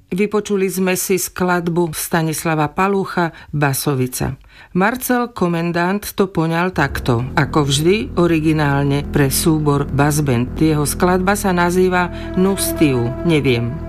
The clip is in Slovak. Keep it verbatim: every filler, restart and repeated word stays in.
Vypočuli sme si skladbu Stanislava Palúcha Basovica. Marcel Komendant to poňal takto, ako vždy originálne pre súbor Bass Band. Jeho skladba sa nazýva Nustiu, neviem.